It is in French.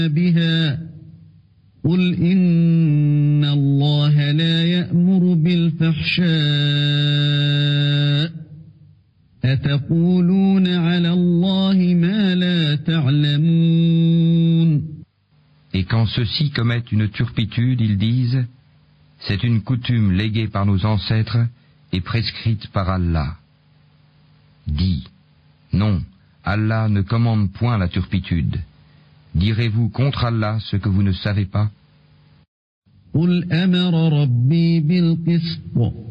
بها قل إن الله لا يأمر بالفحشاء أتقولون على الله ما لا تعلمون. Et quand ceux-ci commettent une turpitude, ils disent « C'est une coutume léguée par nos ancêtres et prescrite par Allah. » Dis « Non, Allah ne commande point la turpitude. Direz-vous contre Allah ce que vous ne savez pas ? قل أمر ربي بالقسط